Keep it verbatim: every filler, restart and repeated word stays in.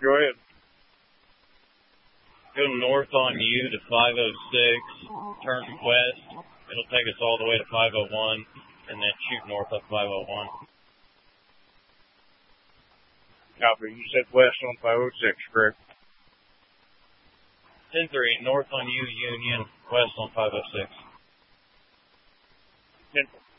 Go ahead. Go north on U to five oh six, turn west. It'll take us all the way to five oh one, and then shoot north up five oh one. Copy. You said west on five oh six, correct? ten three, north on U, Union, west on five oh six. ten four.